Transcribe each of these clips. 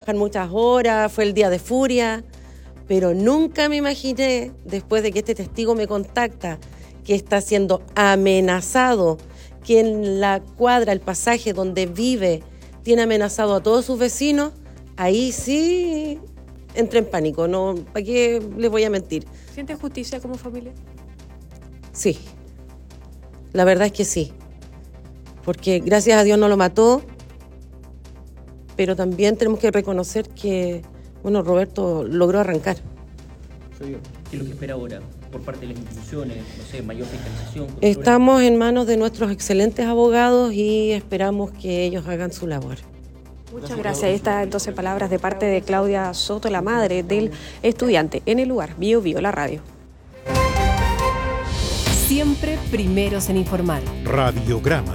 trabajar muchas horas, fue el día de furia, pero nunca me imaginé, después de que este testigo me contacta, que está siendo amenazado, que en la cuadra, el pasaje donde vive, tiene amenazado a todos sus vecinos, ahí sí entré en pánico, no, ¿para qué les voy a mentir? ¿Sienten justicia como familia? Sí, la verdad es que sí, porque gracias a Dios no lo mató, pero también tenemos que reconocer que, bueno, Roberto logró arrancar. ¿Qué es lo que espera ahora por parte de las instituciones? No sé, mayor fiscalización. Estamos en manos de nuestros excelentes abogados y esperamos que ellos hagan su labor. Muchas gracias. Ahí está entonces palabras de parte de Claudia Soto, la madre del estudiante, en el lugar. Bio Bio, la radio. Siempre primeros en informar. Radiograma.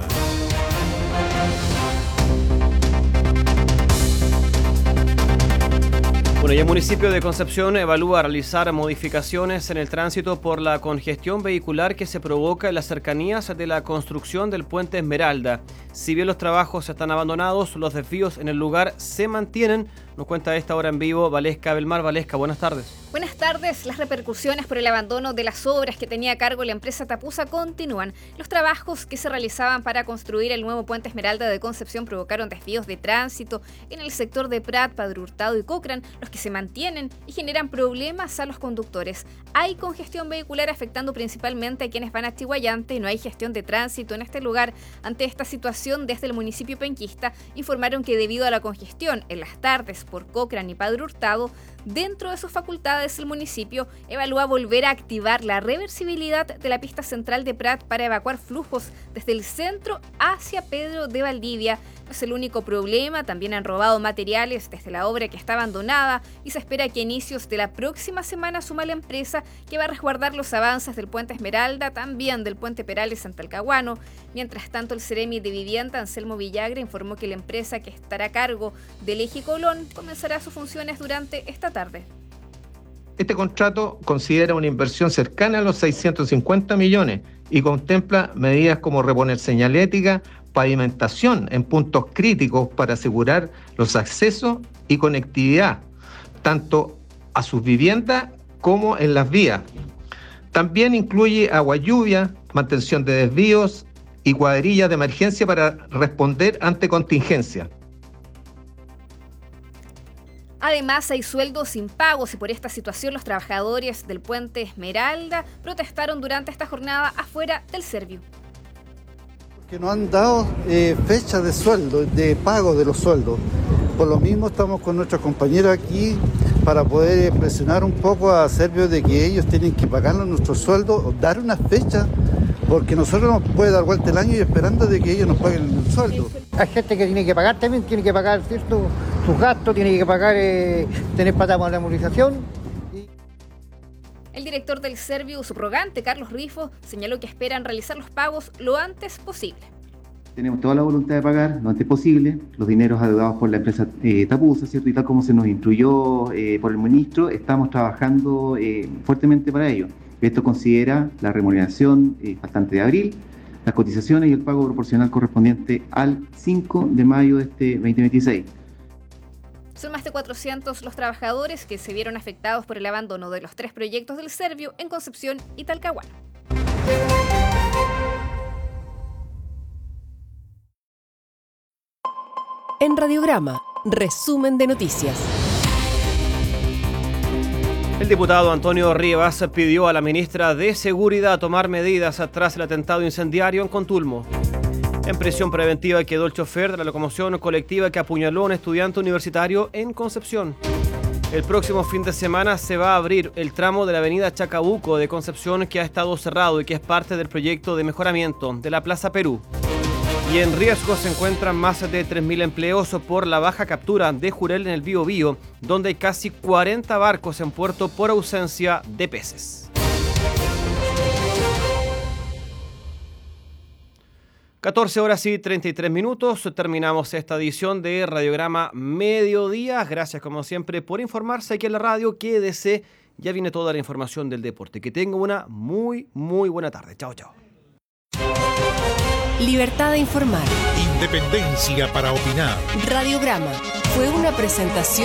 Bueno, y el municipio de Concepción evalúa realizar modificaciones en el tránsito por la congestión vehicular que se provoca en las cercanías de la construcción del puente Esmeralda. Si bien los trabajos están abandonados, los desvíos en el lugar se mantienen. Nos cuenta a esta hora en vivo Valesca Belmar. Valesca, buenas tardes. Buenas tardes. Las repercusiones por el abandono de las obras que tenía a cargo la empresa Tapusa continúan. Los trabajos que se realizaban para construir el nuevo puente Esmeralda de Concepción provocaron desvíos de tránsito en el sector de Prat, Padre Hurtado y Cochrane, los que se mantienen y generan problemas a los conductores. Hay congestión vehicular afectando principalmente a quienes van a Chiguayante y no hay gestión de tránsito en este lugar. Ante esta situación, desde el municipio penquista informaron que debido a la congestión en las tardes por Cochrane y Padre Hurtado, dentro de sus facultades el municipio evalúa volver a activar la reversibilidad de la pista central de Prat para evacuar flujos desde el centro hacia Pedro de Valdivia. No es el único problema, también han robado materiales desde la obra que está abandonada y se espera que a inicios de la próxima semana suma la empresa que va a resguardar los avances del puente Esmeralda, también del puente Perales en Talcahuano. Mientras tanto, el Seremi de Vivienda, Anselmo Villagra, informó que la empresa que estará a cargo del eje Colón comenzará sus funciones durante esta tarde. Este contrato considera una inversión cercana a los 650 millones y contempla medidas como reponer señalética, pavimentación en puntos críticos para asegurar los accesos y conectividad, tanto a sus viviendas como en las vías. También incluye agua lluvia, mantención de desvíos y cuadrillas de emergencia para responder ante contingencia. Además, hay sueldos impagos y por esta situación los trabajadores del puente Esmeralda protestaron durante esta jornada afuera del Serviu. Que no han dado fecha de sueldo, de pago de los sueldos. Por lo mismo estamos con nuestros compañeros aquí para poder presionar un poco a Servio de que ellos tienen que pagarnos nuestros sueldos o dar una fecha, porque nosotros nos puede dar vuelta el año y esperando de que ellos nos paguen el sueldo. Hay gente que tiene que pagar también, tiene que pagar, ¿cierto?, sus gastos, tiene que pagar, tener para la movilización. El director del Serviu subrogante, Carlos Rifo, señaló que esperan realizar los pagos lo antes posible. Tenemos toda la voluntad de pagar lo antes posible, los dineros adeudados por la empresa Tapusa, ¿cierto? Y tal como se nos instruyó por el ministro, estamos trabajando fuertemente para ello. Esto considera la remuneración faltante de abril, las cotizaciones y el pago proporcional correspondiente al 5 de mayo de este 2026. Son más de 400 los trabajadores que se vieron afectados por el abandono de los 3 proyectos del Serviu en Concepción y Talcahuano. En Radiograma, resumen de noticias. El diputado Antonio Rivas pidió a la ministra de Seguridad tomar medidas tras el atentado incendiario en Contulmo. En prisión preventiva quedó el chofer de la locomoción colectiva que apuñaló a un estudiante universitario en Concepción. El próximo fin de semana se va a abrir el tramo de la avenida Chacabuco de Concepción que ha estado cerrado y que es parte del proyecto de mejoramiento de la Plaza Perú. Y en riesgo se encuentran más de 3.000 empleos por la baja captura de jurel en el Biobío, donde hay casi 40 barcos en puerto por ausencia de peces. 14:33. Terminamos esta edición de Radiograma Mediodía. Gracias como siempre por informarse aquí en la radio. Quédese, ya viene toda la información del deporte. Que tenga una muy buena tarde. Chao, chao. Libertad de informar. Independencia para opinar. Radiograma fue una presentación